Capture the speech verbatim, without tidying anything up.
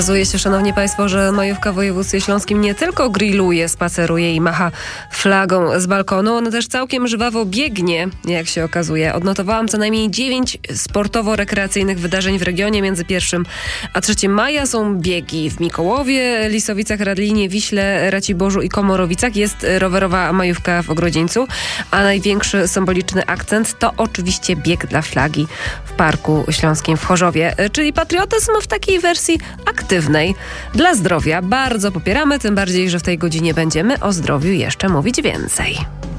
Okazuje się, szanowni państwo, że majówka w województwie śląskim nie tylko grilluje, spaceruje i macha flagą z balkonu, ona też całkiem żwawo biegnie, jak się okazuje. Odnotowałam co najmniej dziewięć sportowo-rekreacyjnych wydarzeń w regionie. Między pierwszym a trzecim maja są biegi w Mikołowie, Lisowicach, Radlinie, Wiśle, Raciborzu i Komorowicach. Jest rowerowa majówka w Ogrodzieńcu, a największy symboliczny akcent to oczywiście bieg dla flagi w Parku Śląskim w Chorzowie, czyli patriotyzm w takiej wersji aktywnej. Dla zdrowia bardzo popieramy, tym bardziej, że w tej godzinie będziemy o zdrowiu jeszcze mówić więcej.